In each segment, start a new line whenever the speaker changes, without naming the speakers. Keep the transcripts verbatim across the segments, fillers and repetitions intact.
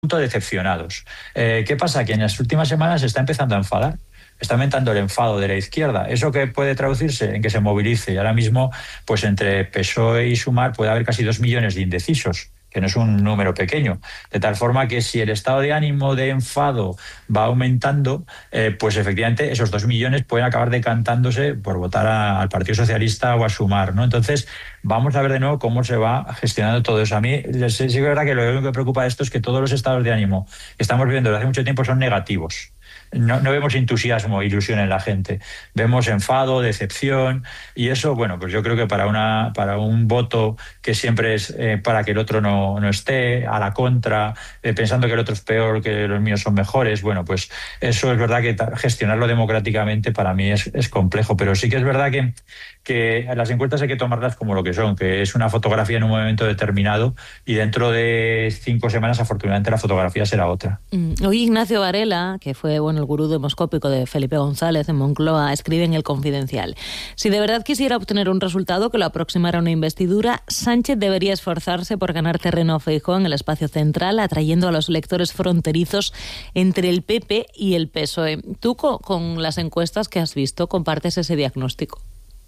decepcionados. Eh, ¿Qué pasa? Que en las últimas semanas se está empezando a enfadar. Está aumentando el enfado de la izquierda. ¿Eso que puede traducirse? En que se movilice. Y ahora mismo, pues entre P S O E y Sumar puede haber casi dos millones de indecisos, que no es un número pequeño. De tal forma que si el estado de ánimo de enfado va aumentando, eh, pues efectivamente esos dos millones pueden acabar decantándose por votar a, al Partido Socialista o a Sumar, ¿no? Entonces, vamos a ver de nuevo cómo se va gestionando todo eso. A mí sí, sí es verdad que lo único que preocupa de esto es que todos los estados de ánimo que estamos viendo desde hace mucho tiempo son negativos. No, no vemos entusiasmo, ilusión en la gente. Vemos enfado, decepción, y eso, bueno, pues yo creo que para una para un voto que siempre es eh, para que el otro no, no esté, a la contra, eh, pensando que el otro es peor, que los míos son mejores, bueno, pues eso es verdad que gestionarlo democráticamente para mí es, es complejo, pero sí que es verdad que, que las encuestas hay que tomarlas como lo que son, que es una fotografía en un momento determinado, y dentro de cinco semanas, afortunadamente, la fotografía será otra.
Hoy Ignacio Varela, que fue bueno el gurú demoscópico de Felipe González en Moncloa, escribe en El Confidencial: si de verdad quisiera obtener un resultado que lo aproximara a una investidura, Sánchez debería esforzarse por ganar terreno a Feijóo en el espacio central, atrayendo a los electores fronterizos entre el P P y el P S O E. ¿Tú, con las encuestas que has visto, compartes ese diagnóstico?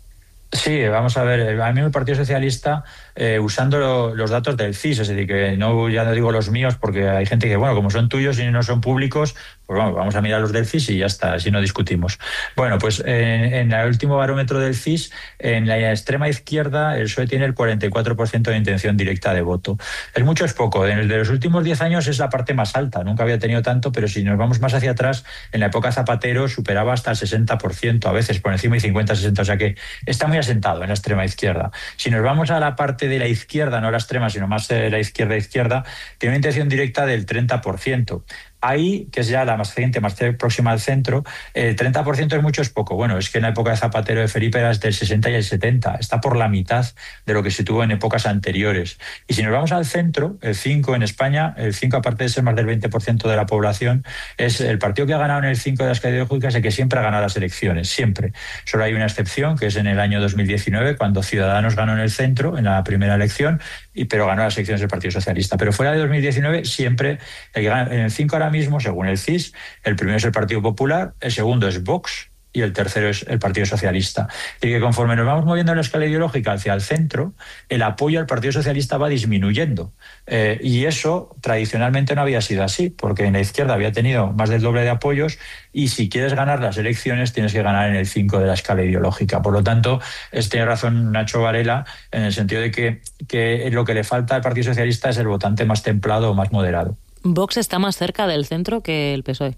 Sí, vamos a ver, a mí el Partido Socialista, eh, usando lo, los datos del C I S, es decir, que no, ya no digo los míos, porque hay gente que, bueno, como son tuyos y no son públicos, pues bueno, vamos a mirar los del C I S y ya está, así no discutimos. Bueno, pues en, en el último barómetro del C I S, en la extrema izquierda, el P S O E tiene el cuarenta y cuatro por ciento de intención directa de voto. Es mucho, es poco. En el de los últimos diez años es la parte más alta, nunca había tenido tanto, pero si nos vamos más hacia atrás, en la época Zapatero superaba hasta el sesenta por ciento, a veces por encima de cincuenta, sesenta, o sea que está muy asentado en la extrema izquierda. Si nos vamos a la parte de la izquierda, no la extrema, sino más de la izquierda-izquierda, tiene una intención directa del treinta por ciento. Ahí, que es ya la más reciente, más próxima al centro, el treinta por ciento es mucho, es poco. Bueno, es que en la época de Zapatero, de Felipe, era del sesenta y el setenta. Está por la mitad de lo que se tuvo en épocas anteriores. Y si nos vamos al centro, el cinco en España, el cinco, aparte de ser más del veinte por ciento de la población, es el partido que ha ganado en el cinco de las ideológicas, el que siempre ha ganado las elecciones, siempre. Solo hay una excepción, que es en el año dos mil diecinueve, cuando Ciudadanos ganó en el centro, en la primera elección, y, pero ganó las elecciones del Partido Socialista. Pero fuera de dos mil diecinueve, siempre el que gana en el cinco ahora mismo, según el C I S, el primero es el Partido Popular, el segundo es Vox y el tercero es el Partido Socialista. Y que conforme nos vamos moviendo en la escala ideológica hacia el centro, el apoyo al Partido Socialista va disminuyendo. Eh, y eso tradicionalmente no había sido así, porque en la izquierda había tenido más del doble de apoyos, y si quieres ganar las elecciones tienes que ganar en el cinco de la escala ideológica. Por lo tanto, tiene razón Nacho Varela en el sentido de que, que lo que le falta al Partido Socialista es el votante más templado o más moderado.
Vox está más cerca del centro que el P S O E,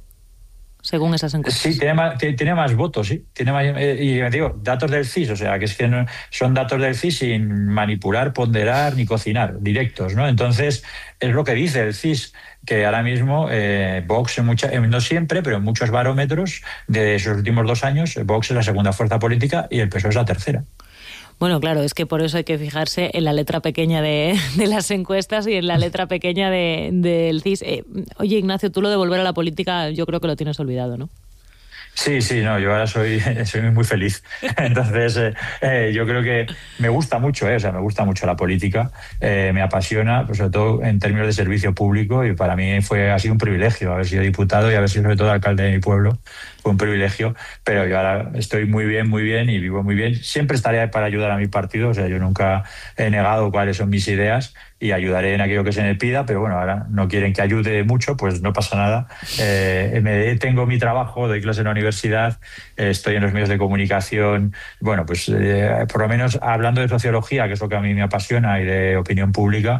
según esas encuestas.
Sí, tiene más, tiene más votos, sí. Tiene más, eh, y digo, datos del C I S, o sea, que es que no, son datos del C I S sin manipular, ponderar ni cocinar, directos, ¿no? Entonces, es lo que dice el C I S, que ahora mismo eh, Vox, en mucha, no siempre, pero en muchos barómetros de esos últimos dos años, Vox es la segunda fuerza política y el P S O E es la tercera.
Bueno, claro, es que por eso hay que fijarse en la letra pequeña de, de las encuestas y en la letra pequeña de, del C I S. Eh, oye, Ignacio, tú lo de volver a la política yo creo que lo tienes olvidado, ¿no?
Sí, sí, no, yo ahora soy, soy muy feliz. Entonces, eh, eh, yo creo que me gusta mucho, eh, o sea, me gusta mucho la política, eh, me apasiona, pues sobre todo en términos de servicio público, y para mí fue ha sido un privilegio haber sido diputado y haber sido sobre todo alcalde de mi pueblo. Fue un privilegio, pero yo ahora estoy muy bien, muy bien y vivo muy bien. Siempre estaré para ayudar a mi partido, o sea, yo nunca he negado cuáles son mis ideas y ayudaré en aquello que se me pida, pero bueno, ahora no quieren que ayude mucho, pues no pasa nada. Eh, me, tengo mi trabajo, doy clase en la universidad, eh, estoy en los medios de comunicación, bueno, pues eh, por lo menos hablando de sociología, que es lo que a mí me apasiona, y de opinión pública,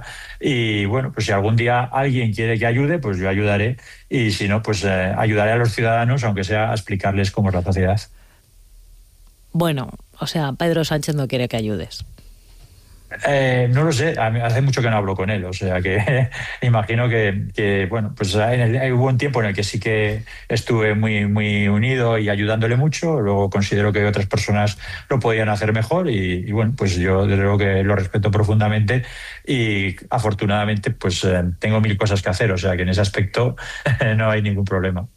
y bueno, pues si algún día alguien quiere que ayude, pues yo ayudaré, y si no, pues eh, ayudaré a los ciudadanos, aunque sea a explicarles cómo es la sociedad.
Bueno, o sea, Pedro Sánchez no quiere que ayudes.
Eh, no lo sé, a mí hace mucho que no hablo con él, o sea que imagino que, que bueno, pues en el, hubo un tiempo en el que sí que estuve muy, muy unido y ayudándole mucho. Luego considero que otras personas lo podían hacer mejor y, y bueno, pues yo desde luego que lo respeto profundamente y afortunadamente pues eh, tengo mil cosas que hacer, o sea que en ese aspecto no hay ningún problema.